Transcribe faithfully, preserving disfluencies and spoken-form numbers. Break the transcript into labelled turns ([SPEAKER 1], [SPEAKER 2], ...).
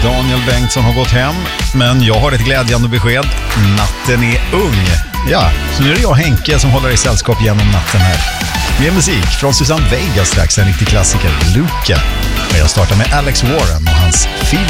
[SPEAKER 1] Daniel Bengtsson har gått hem, men jag har ett glädjande besked. Natten är ung. Ja, så nu är det jag, Henke, som håller i sällskap genom natten här. Mer musik från Susanne Vega strax, en riktig klassiker, Luca. Men jag startar med Alex Warren och hans Feel